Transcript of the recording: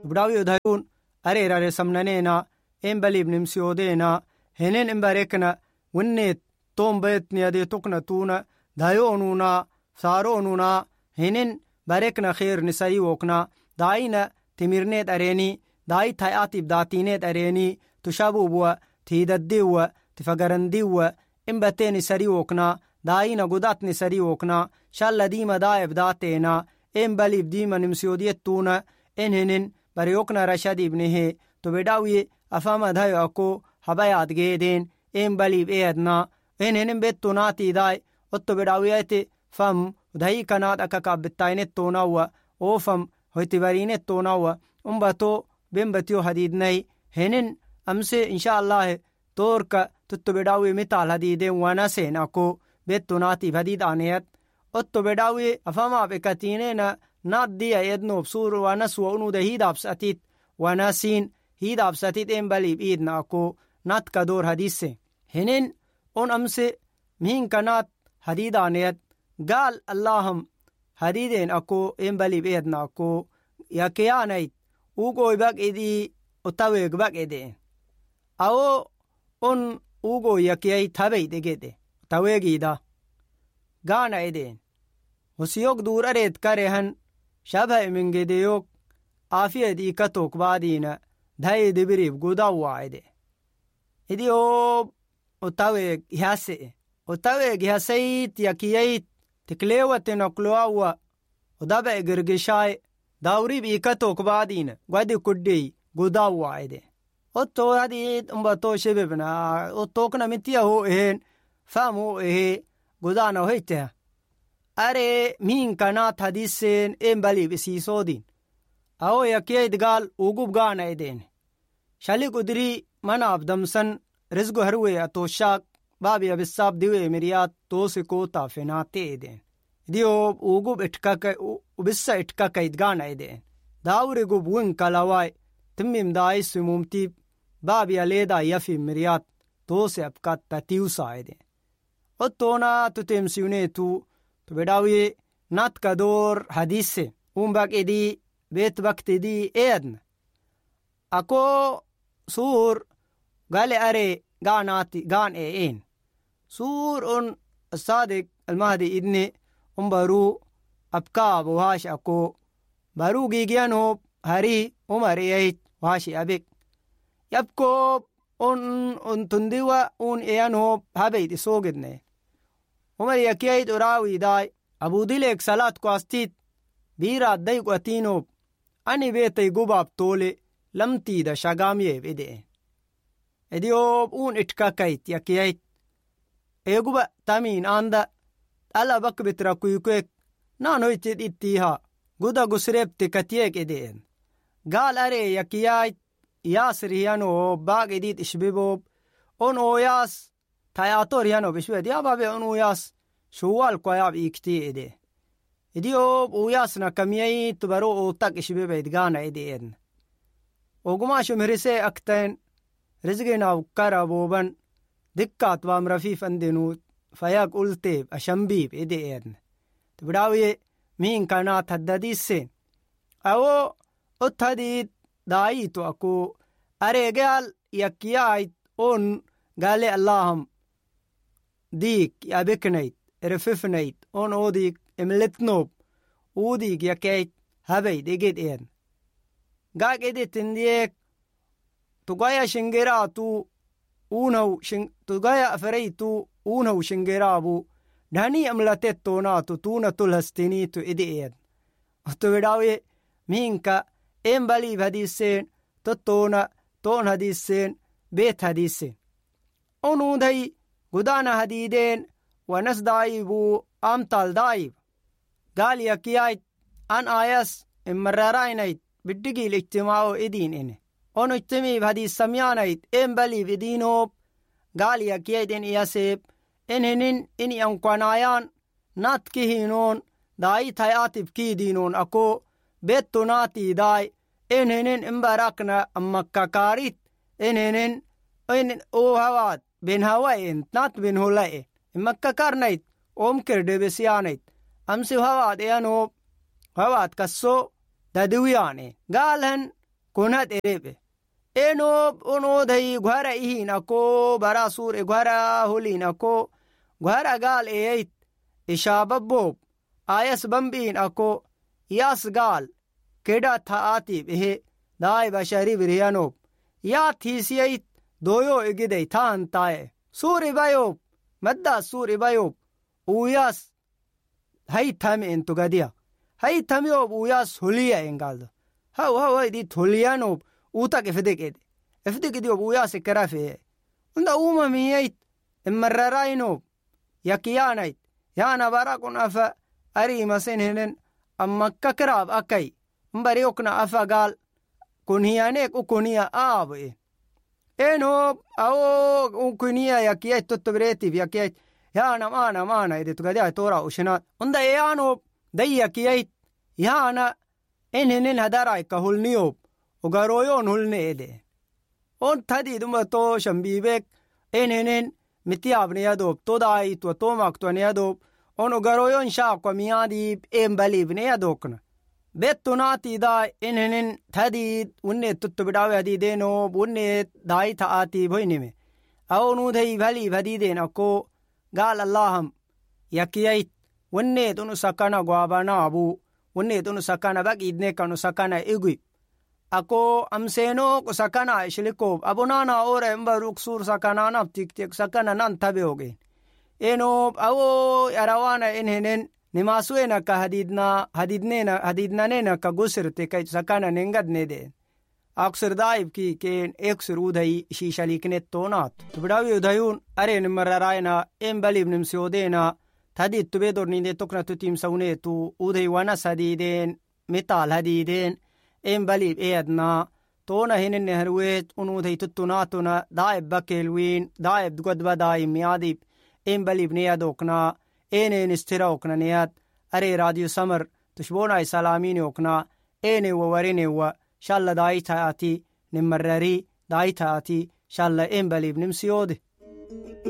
tubdaawi odayun areerare samnaneena en baliib nimsiyoodeena henen en barekna winneet toombeetniyadee tokna tuuna dayo onuna saaro onuna henen barekna kheer nisayi wokna daayina timirneed areeni daayi tay'aatib daatiineed areeni tushabuubwa tiidaddiiwwa tifagarandiiwwa en bateeni sari wokna daayina godaatni sari wokna shalla diima daa'eb daateena en baliib diima nimsiyoodiyettuuna en henen bareyokna rashadiibnehe tobedhawiye afamadhayo ako habayaad geedeen en baliib eedna en henen bettonaatiidaay ottobedhawiyate fam udhayi kanaad akka kaabbetaayinettoonawa oofam hoytibariinettoonawa umbato benbatiyo hadiidnay henen amse insha allahe toorka tuttobedhawiye mitaal hadiideen wanaseen ako bettonaatiib hadiidhaaneyad ottobedhawiye afamaab ekatiineena naaddiya ednoob suur wanaswa unuda hiidhaabsatit wanasiin hiidhaabsatit en baliib iidna ako naadka door hadiise henen on amse mihinkanaad hadiidhaaneyad gaal allaham hadiideen ako en baliib eedna ako yakeyaanayd ugoy baq'idii otaweeg baq'edeen awo on ugoy yakeyay tabeyd egede taweegiida gaana edeen hosiyog duurareed karehan shabha emengedeyog aafiyed ikatok baadiina dhayedebiriib godawwa ede idi oob otaweeg ihase otaweeg ihasayit yakiyayit tikleewatenokloawa odaba egergeshaay daawrib ikatok baadiina gwadi kuddey godawwa ede otto hadid umbato shebebna ottokna mitiya ho eheen faam ho ehe godaana hoyteha are mihinkanaat hadiseen en baliib isiisoodin aho yakiyayd gaal ugub gaana edeen shali qudri mana abdamsan resgo harwe atoshaak baabiya bisaab diwe miriyaat toose koota fenaate edeen idiyoob ugub ubissa itkakayd gaana edeen daawrigub win kalawaay timmim daayisumumtiib baabiya leedaa yafim miriyaat toose abkat tatiwsa edeen ottoona tutemsiuneetu tubedhawiye natka door hadise umbaq'idii beet baktidii eedna ako suur gale are gaanaati gaan e'een suur on asaadeg almahdi idne umbaruu abkaab waash ako baruu giigyanoob harii umar eyayt waashi abek yabkoob on tundiwa un eyanoob habeyd isoogedne umar yakiyayd oraawiidaay abudileeg salaad kwaastit biiraad dayqwatiinoob ani beetay gubaab toole lamtiida shagaamyeeb edeen ediyoob uun itkakayt yakiyayt eeguba tamiin aanda dhala bakbitrakuykuek naanoytid ittiiha guda gusreebte katiyeeg edeen gaal aree yakiyayt yaasir hiyanoob baaq edid ishbiboob on ooyaas tayaator hiyanoob ishbed yababe on uyaas shuwaal kwayaab iiktii ede idiyoob uyaasna kamiyay tubaro ootak ishbebayd gaana edeen ogumaashum hirisee aktayn rizginaw karabooban dikkaat waam rafiif andenu fayaag ulteeb ashambiib edeen tubdhaawiye mihinkanaat haddadiisseen awo ot hadiid daayitu ako areegaal yakkiyaayt on gaale allaham diik yabeknayd erefefnayd on oodiik emletnoob uudiik yakeyt habayd eged een gaag edetindiyeek tugaya shingeraatu uunaw tugaya afaraytu uunaw shingeraabu dhanii amlatettoonaatu tuuna tulhastiniitu ede'een otobedhaawe mihinka en baliib hadiisseen tottoona toon hadiisseen beet hadiisseen onuuday gudaana hadiideen wanas daayibuu amtal daayib gaal yakiyayt an aayas immararaaynayd biddigiil ijtimaa'o idiin ene on ijtimiib hadiissamyaanayd en baliib idiinoob gaal yakiyayd en iyaseeb en hinin in iyankanaayaan naatkihiinoon daayit hayatibkiidiinoon ako bettonaatiidaay en hinin imbarakna ammakkakaarit en hinin en oo hawaad ben hawa'en naat ben hola'e immakkakarnayd oomkerdebesyaanayd amsi hawaad eyanoob hawaad kasso dadiwiyaane gaalhan kunat erebe enob ono dai gwara ihina ko bara sur gwara holina ko gwara gal eit ishababob ayas bambin ako yas gal keda thaati behe dai bashari biriyanob ya thisiyait doyo egidei than tae suri bayob madda suri bayob uyas hay thame entugadia hay thamyob uyas huliya engaldo haw di thuliyanob utak efdegedi ob uyas karafe unda uma miyait emarrarainob yakiyanait yana barakun afa ari masenhenen amma kakrab akai mbari okna afa gal kunhiyanek ukunia abe eno awo ukunia yakiyait totobreti yakiyait yana mana ede tugadia tora ushna unda yano dai yakiyait yana enhenen hadara kahulniyob ugaroyon hulne ede on thadi duma to shambibek enhenen mitiyabne yadob todai to tomak to ne yadob on ugaroyon sha ko miyadi embalibne yadokna bettunati da enhenen thadi unne tuttubidawe adi deno bunne dai taati boinime awnu dei bali badi dena ko gal allaham yakiyait unne tunu sakana gwabana abu unne tunu sakana bagidne kanu sakana igui ako amseno ko sakana ishliko abunana ore mbaruk sur sakana na tik sakana nan tabeoge eno awo yarawana enhenen nimasuena ka hadidna nena ka gusirte ka sakana nengadne de aksir daib ki ken eksir udai shishalikne tonat tubdawi udayun are nimararaina embalib nimsiodena tadit tubedorni de tokna tutim saune tu udai wana sadiden metal hadiden embalib eadna tona hinen herwet unudai tuttunatuna daib bakelwin daib dugdba daim miadib embalib neyadokna enen istira okna neyad are radio samar tushbona salamini okna ene wawarine wa shalla daitaati nimmarrari daitaati shalla embalib nimsiode